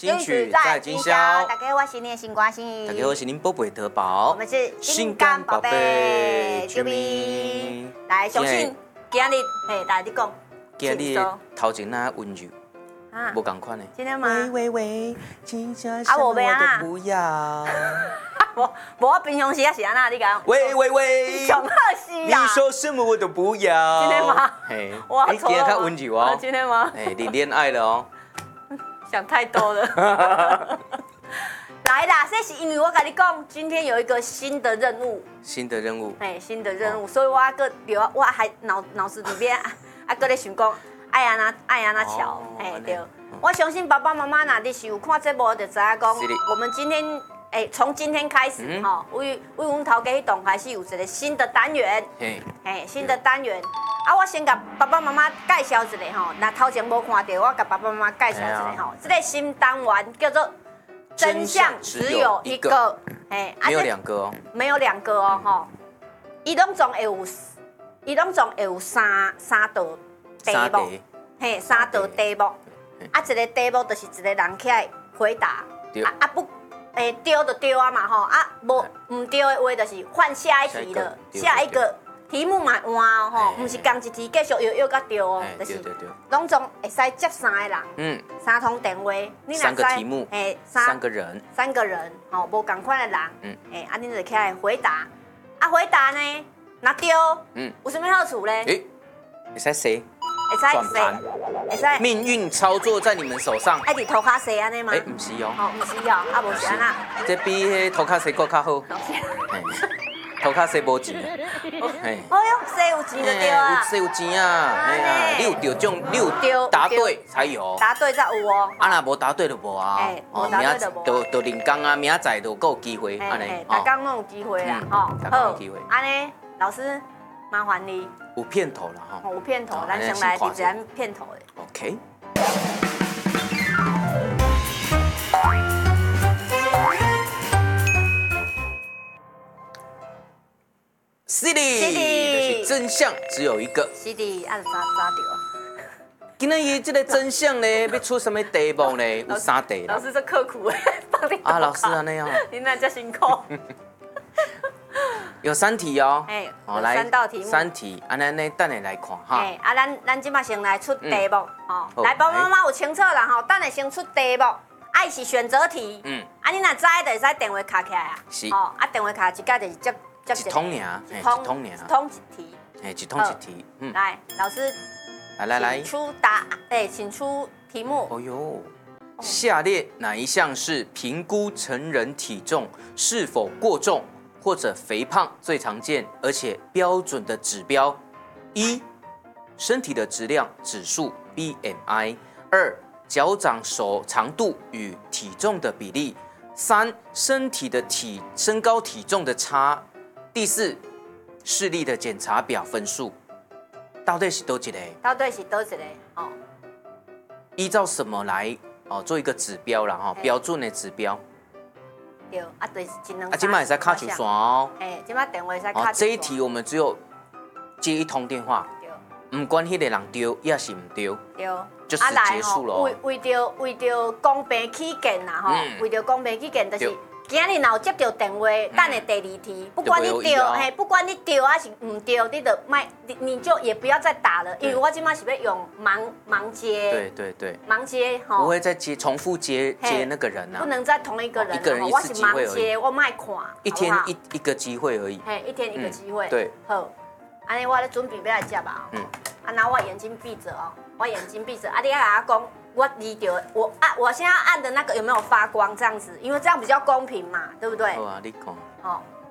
金曲在今宵。 大家好，我是你的新瓜心。 大家好，我是您宝贝德宝。 我们是心肝宝贝，啾咪。来，相信今日大家讲， 今日头前那温柔，无共款的。 真的吗？ 喂，请相信我的不要。 无我平常时也是安那，你讲。 喂， 上好是你说什么我都不要。 真的吗？ 嘿， 哇， 今天较温柔哦。 真的吗？ 哎，你恋爱了哦。 想太多了。来啦，这是因为我跟你讲，今天有一个新的任务。 新的任务。 新的任务，所以我还脑子里面搁咧想讲，爱安那巧，对。我相信爸爸妈妈你是有看节目就知影讲，我们今天从今天开始为我们头家迄栋开始有一个新的单元，新的单元。我先甲爸爸妈妈介绍一下那头前无看到，我甲爸爸妈妈介绍一下这个新单元叫做真相只有一个， 没有两个哦， 没有两个哦，伊拢总会有三道题目，三道题目，一个题目就是一个人起来回答，不，对就对啊嘛无唔对的话就是换下一题了，下一个题目嘛换哦唔是同一题继续又到对哦，就是拢总会使接三个人，3通电话，你 3个题目，3个人无同款的人，你就起来回答，回答呢，若对，有什么好处呢？ 会使洗， 会使命运操作在你们手上。 爱伫涂骹洗安尼吗？ 唔是哦， 唔是哦，无是安那。 这比迄涂骹洗更较好。涂骹洗无钱。 哎呦，洗有钱就对啊。 洗有钱啊，你有得中，你有答对才有。 答对才有哦。 若无答对就无啊。 无答对就无。 就零工啊，明仔载就有机会安尼。 大家拢有机会啦，好，安尼，老师麻烦你。 有片头啦， 有片头，咱先来直接片头的。 OK。是的，就是真相只有一个。 是的，按啥着？ 今仔日这个真相呢，要出什么题目呢？有3题啦。 老师这刻苦哎。老师安尼哦。 你那叫辛苦。 有3题哦。 来3道题目。 3题，安尼等下来看哈。 咱即马先来出题目，来，爸爸妈妈有清楚啦吼，等下先出题目，是选择题。你若知就会使电话卡起来啊。是。电话卡一届就是接。 一通尔， 一通一题， 一通一题。 来，老师， 来， 请出题目。 哦呦，下列哪一项是评估成人体重是否过重或者肥胖最常见而且标准的指标？1. 身体的质量指数 BMI。2. 脚掌手长度与体重的比例。3. 身体的身高体重的差。第4，视力的检查表分数，到底是多一个？依照什么来做一个指标啦？标准的指标。 对，就是尽量。 今麦会使卡球线哦。 今麦电话会使卡。 这一题我们只有接1通电话，不管迄个人对也是唔对，就是结束了。 为着公平起见啦为着公平起见就是。今日若有接到电话，等下第2题，不管你对，不管你对还是唔对，你就也不要再打了，因为我今麦是要用盲接。 对。 盲接不会再重复接那个人啊。 不能再同一个人。 一个人一次机会而已。 我是盲接，我卖看。 一天一个机会而已。 一天一个机会。 对。 好，安尼我咧准备要来接吧。那我眼睛闭着哦，你要跟我讲。我离掉我现在按的那个有没有发光？这样子，因为这样比较公平嘛，对不对？ 好啊，你讲。